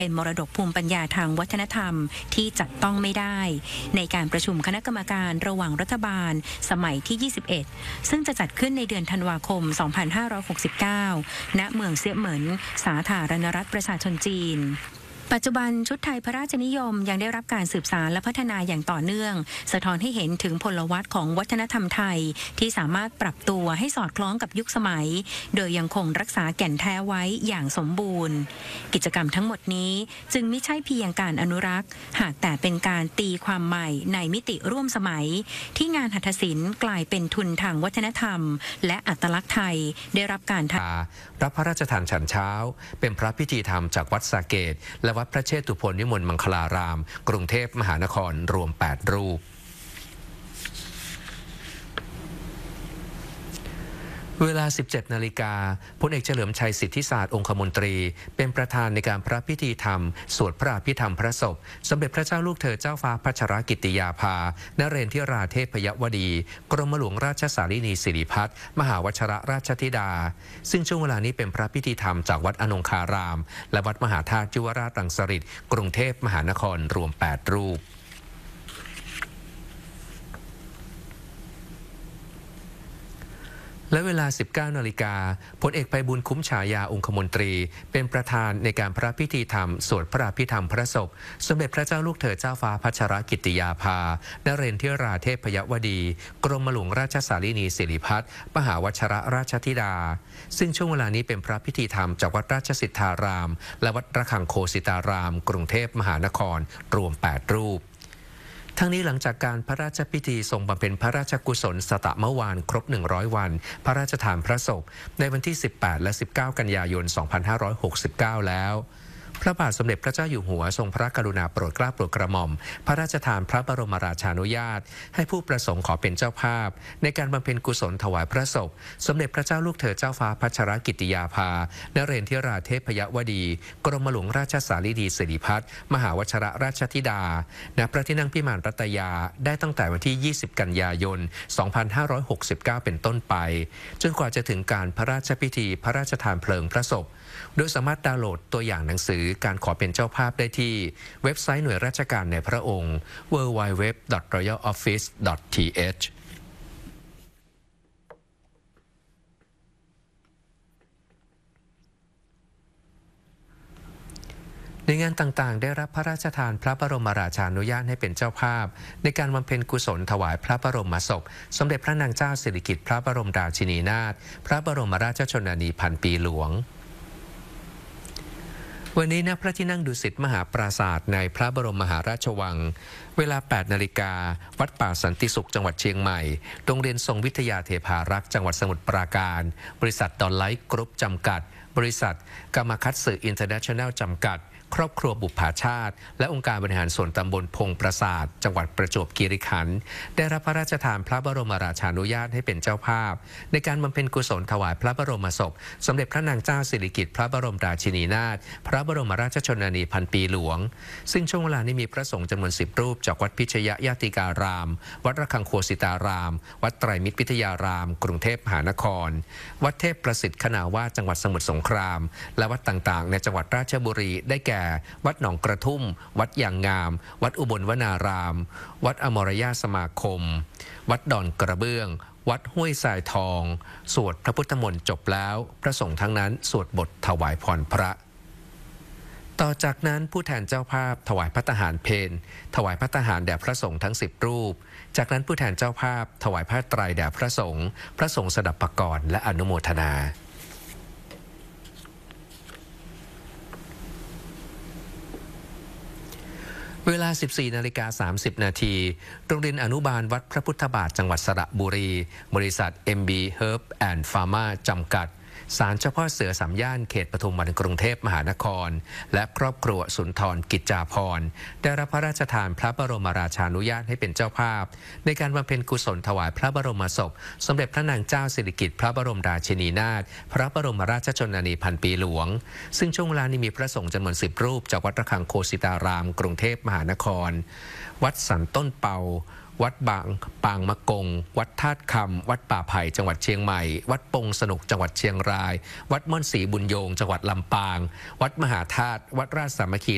เป็นมรดกภูมิปัญญาทางวัฒนธรรมที่จับต้องไม่ได้ในการประชุมคณะกรรมการระหว่างรัฐบาลสมัยที่ 21 ซึ่งจะจัดขึ้นในเดือนธันวาคม 2569 ณ เมืองเซี่ยเหมินสาธารณรัฐประชาชนจีนปัจจุบันชุดไทยพระราชนิยมยังได้รับการสืบสานและพัฒนาอย่างต่อเนื่องสะท้อนให้เห็นถึงพลวัตของวัฒนธรรมไทยที่สามารถปรับตัวให้สอดคล้องกับยุคสมัยโดยยังคงรักษาแก่นแท้ไว้อย่างสมบูรณ์กิจกรรมทั้งหมดนี้จึงไม่ใช่เพียงการอนุรักษ์หากแต่เป็นการตีความใหม่ในมิติร่วมสมัยที่งานหัตถศิลป์กลายเป็นทุนทางวัฒนธรรมและอัตลักษณ์ไทยได้รับการรับพระราชทานฉันเช้าเป็นพระพิธีธรรมจากวัดสาเกตและวัดพระเชตุพนวิมลมังคลารามกรุงเทพมหานครรวม8รูปเวลา 17 นาฬิกาพลเอกเฉลิมชัยสิทธิศาสตร์องคมนตรีเป็นประธานในการพระพิธีธรรมสวดพระอภิธรรมพระศพสมเด็จพระเจ้าลูกเธอเจ้าฟ้าพัชรกิติยาภานเรนทิราเทพยวดีกรมหลวงราชสารินีสิริพัฒน์มหาวชรราชธิดาซึ่งช่วงเวลานี้เป็นพระพิธีธรรมจากวัดอนงคารามและวัดมหาธาตุยุวราชรังสฤษฎ์กรุงเทพมหานครรวม8รูปและเวลา 19 นาฬิกาพลเอกไพบูลย์คุ้มฉายาองคมนตรีเป็นประธานในการพระพิธีธรรมสวดพระอภิธรรมพระศพสมเด็จพระเจ้าลูกเธอเจ้าฟ้าพัชรกิติยาภานเรนทิราเทพยวดีกรมหลวงราชสารินีสิริพัฒน์มหาวชรราชธิดาซึ่งช่วงเวลานี้เป็นพระพิธีธรรมจากวัดราชสิทธารามและวัดระฆังโคสิตารามกรุงเทพมหานครรวม8รูปทั้งนี้หลังจากการพระราชพิธีทรงบำเพ็ญพระราชกุศลสตะเมื่อวานครบ100วันพระราชทานพระศพในวันที่18และ19กันยายน2569แล้วพระบาทสมเด็จพระเจ้าอยู่หัวทรงพระกรุณาโปรดเกล้าโปรดกระหม่อมพระราชทานพระบรมราชานุญาตให้ผู้ประสงค์ขอเป็นเจ้าภาพในการบำเพ็ญกุศลถวายพระศพสมเด็จพระเจ้าลูกเธอเจ้าฟ้าพัชรกิติยาภานเรนทิราเทพยวดีกรมหลวงราชสารินีสิริพัฒน์มหาวชรราชธิดาณพระที่นั่งพิมานรัตยาได้ตั้งแต่วันที่20กันยายน2569เป็นต้นไปจนกว่าจะถึงการพระราชพิธีพระราชทานเพลิงพระศพโดยสามารถดาวน์โหลดตัวอย่างหนังสือการขอเป็นเจ้าภาพได้ที่เว็บไซต์หน่วยราชการในพระองค์ www.royaloffice.th ในงานต่างๆได้รับพระราชทานพระบรมราชานุญาตให้เป็นเจ้าภาพในการบำเพ็ญกุศลถวายพระบรมศพสมเด็จพระนางเจ้าสิริกิติ์พระบรมราชินีนาถพระบรมราชชนนีพันปีหลวงวันนี้ณพระที่นั่งดุสิตมหาปราสาทในพระบรมมหาราชวังเวลา 8 นาฬิกาวัดป่าสันติสุขจังหวัดเชียงใหม่โรงเรียนทรงวิทยาเทพารักษ์จังหวัดสมุทรปราการบริษัทดอลไลท์กรุ๊ปจำกัดบริษัทกามาคัตสึอินเตอร์เนชั่นแนลจำกัดครอบครัวบุพชาติและองค์การบริหารส่วนตำบลพงปราสาทจังหวัดประจวบคีรีขันธ์ได้รับพระราชทานพระบรมราชานุญาตให้เป็นเจ้าภาพในการบำเพ็ญกุศลถวายพระบรมศพสมเด็จพระนางเจ้าสิริกิติ์พระบรมราชินีนาถพระบรมราชชนนีพันปีหลวงซึ่งช่วงเวลานี้มีพระสงฆ์จำนวน10รูปจากวัดพิชยญาติการามวัดระฆังโคสิตารามวัดไตรมิตรพิทยารามกรุงเทพมหานครวัดเทพประสิทธิ์ขณาวาสจังหวัดสมุทรสงครามและวัดต่างๆในจังหวัดราชบุรีได้แก่วัดหนองกระทุ่มวัดยางงามวัดอุบลวนารามวัดอมรยาสมาคมวัดดอนกระเบื้องวัดห้วยทรายทองสวดพระพุทธมนต์จบแล้วพระสงฆ์ทั้งนั้นสวดบทถวายพรพระต่อจากนั้นผู้แทนเจ้าภาพถวายภัตตาหารเพลถวายภัตตาหารแด่พระสงฆ์ทั้ง10รูปจากนั้นผู้แทนเจ้าภาพถวายผ้าไตรแด่พระสงฆ์สดับปกรณ์และอนุโมทนาเวลา 14:30 นาฬิกาโรงเรียนอนุบาลวัดพระพุทธบาทจังหวัดสระบุรีบริษัท MB Herb and Pharma จำกัดศาลเฉพาะเสือ3ย่านเขตปทุมวันกรุงเทพมหานครและครอบครัวสุนทรกิจจาภรณ์ได้รับพระราชทานพระบรมราชานุญาตให้เป็นเจ้าภาพในการบำเพ็ญกุศลถวายพระบรมศพสมเด็จพระนางเจ้าสิริกิติ์พระบรมราชินีนาถพระบรมราชชนนีพันปีหลวงซึ่งช่วงเวลานี้มีพระสงฆ์จำนวน10รูปจากวัดระฆังโคสิตารามกรุงเทพมหานครวัดสันต้นเปา วัดปางมะกงวัดธาตุคำวัดป่าไผ่จังหวัดเชียงใหม่วัดปงสนุกจังหวัดเชียงรายวัดม่อนศรีบุญโยงจังหวัดลำปางวัดมหาธาตุวัดราชสามัคคี